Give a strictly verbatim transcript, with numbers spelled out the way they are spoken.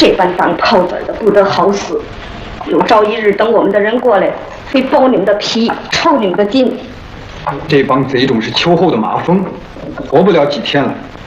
这般当炮子的不得好死，有朝一日等我们的人过来，非剥你们的皮，抽你们的筋。 这帮贼种是秋后的马蜂，活不了几天了。